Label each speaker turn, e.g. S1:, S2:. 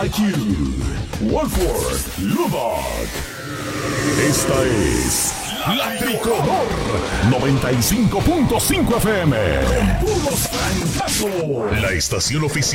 S1: IQ, Wolford, Lubbock. Esta es la Tricolor 95.5 FM. Con puros francazos. La estación oficial.